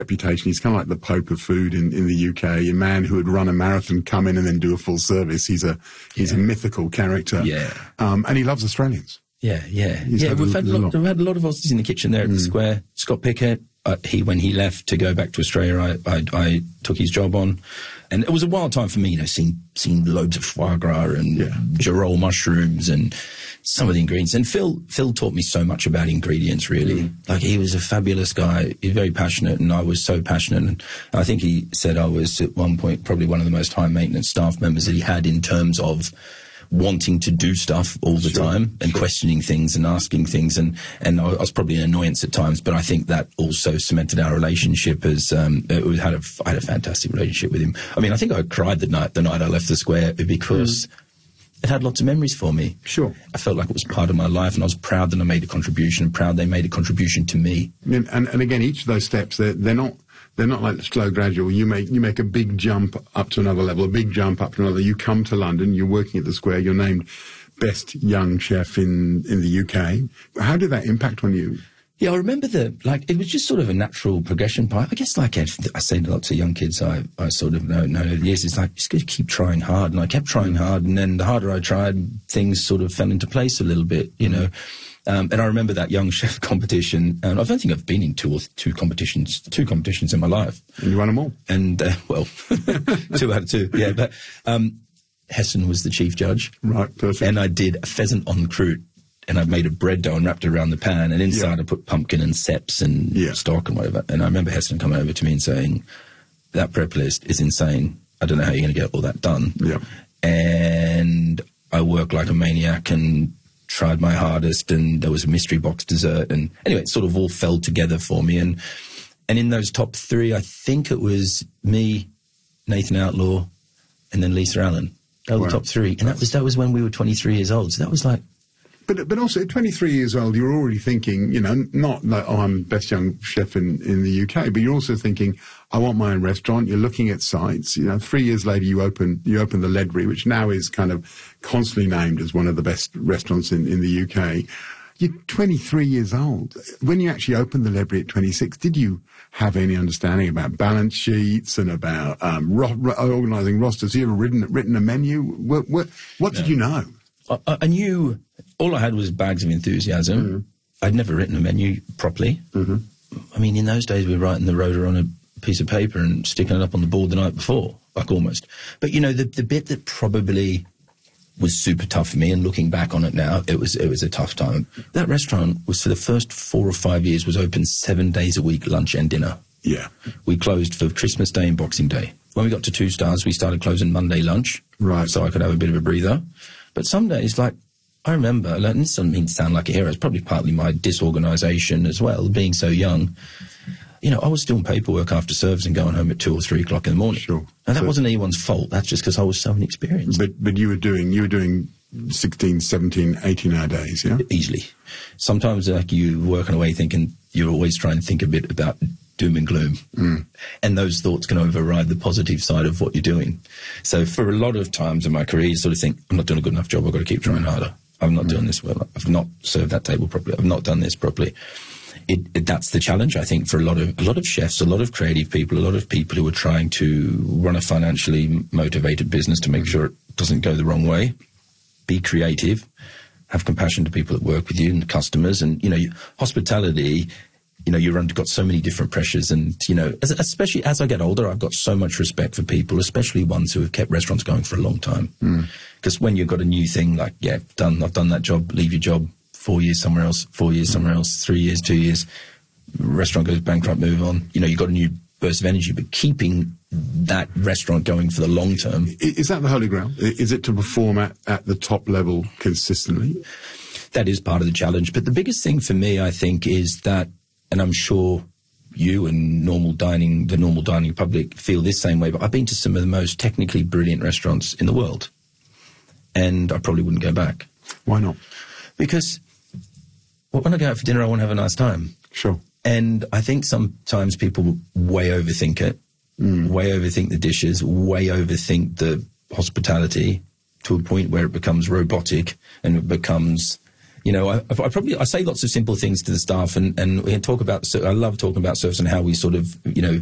reputation. He's kind of like the Pope of food in the UK, a man who would run a marathon, come in and then do a full service. He's a mythical character. Yeah. And he loves Australians. Yeah. We've had a lot of Aussies in the kitchen there at the Square. Scott Pickett, when he left to go back to Australia, I took his job on. And it was a wild time for me, seeing loads of foie gras and Girol mushrooms and some of the ingredients. And Phil taught me so much about ingredients, really. Like, he was a fabulous guy. He was very passionate, and I was so passionate. And I think he said I was, at one point, probably one of the most high-maintenance staff members that he had, in terms of wanting to do stuff all the time and questioning things and asking things. And I was probably an annoyance at times, but I think that also cemented our relationship as, I had a fantastic relationship with him. I mean, I think I cried the night I left the Square, because it had lots of memories for me. Sure. I felt like it was part of my life, and I was proud that I made a contribution, and proud they made a contribution to me. And again, each of those steps, they're not like the slow gradual. You make a big jump up to another level, a big jump up to another. You come to London, you're working at the Square, you're named best young chef in the UK. How did that impact on you? Yeah, I remember it was just sort of a natural progression. I guess, like I say to lots of young kids I sort of know over the years, it's like, just got to keep trying hard. And I kept trying hard, and then the harder I tried, things sort of fell into place a little bit, And I remember that young chef competition, and I don't think I've been in two competitions in my life. And you won them all? And, 2 out of 2, yeah. But Hessen was the chief judge. Right, perfect. And I did a pheasant en croûte, and I made a bread dough and wrapped it around the pan, and inside I put pumpkin and seps and stock and whatever. And I remember Hessen coming over to me and saying, that prep list is insane. I don't know how you're going to get all that done. Yeah. And I worked like a maniac and tried my hardest, and there was a mystery box dessert, and anyway, it sort of all fell together for me. And in those top 3, I think it was me, Nathan Outlaw, and then Lisa Allen. They were the top 3, and that was when we were 23 years old. So that was like. But also at 23 years old, you're already thinking, not like, I'm best young chef in the UK, but you're also thinking, I want my own restaurant. You're looking at sites. 3 years later, you open the Ledbury, which now is kind of constantly named as one of the best restaurants in the UK. You're 23 years old. When you actually opened the Ledbury at 26, did you have any understanding about balance sheets and about organising rosters? Have you ever written a menu? What did you know? I knew. All I had was bags of enthusiasm. I'd never written a menu properly. I mean, in those days, we were writing the rota on a piece of paper and sticking it up on the board the night before, like almost. But, the bit that probably was super tough for me, and looking back on it now, it was a tough time. That restaurant was, for the first 4 or 5 years, was open 7 days a week, lunch and dinner. Yeah. We closed for Christmas Day and Boxing Day. When we got to 2 stars, we started closing Monday lunch. Right. So I could have a bit of a breather. But some days, like, I remember, and this doesn't mean to sound like a hero, it's probably partly my disorganisation as well, being so young. I was doing paperwork after service and going home at 2 or 3 o'clock in the morning. Sure. And that wasn't anyone's fault. That's just because I was so inexperienced. But you were doing 16, 17, 18-hour days, yeah? Easily. Sometimes, like, you working away thinking, you're always trying to think a bit about doom and gloom. And those thoughts can override the positive side of what you're doing. So for a lot of times in my career, you sort of think, I'm not doing a good enough job, I've got to keep trying harder. I'm not doing this well. I've not served that table properly. I've not done this properly. That's the challenge, I think, for a lot of chefs, a lot of creative people, a lot of people who are trying to run a financially motivated business to make sure it doesn't go the wrong way. Be creative, have compassion to people that work with you and customers, and hospitality. You've got so many different pressures, and especially as I get older, I've got so much respect for people, especially ones who have kept restaurants going for a long time. Because when you've got a new thing, like, I've done that job, leave your job, 4 years somewhere else, 4 years somewhere else, 3 years, 2 years, restaurant goes bankrupt, move on. You've got a new burst of energy, but keeping that restaurant going for the long term. Is that the holy grail? Is it to perform at the top level consistently? That is part of the challenge. But the biggest thing for me, I think, is that, and I'm sure you and the normal dining public feel this same way, but I've been to some of the most technically brilliant restaurants in the world, and I probably wouldn't go back. Why not? Because when I go out for dinner, I want to have a nice time. Sure. And I think sometimes people way overthink it, way overthink the dishes, way overthink the hospitality to a point where it becomes robotic and it becomes You know, I say lots of simple things to the staff, and we talk about. I love talking about service and how we sort of, you know,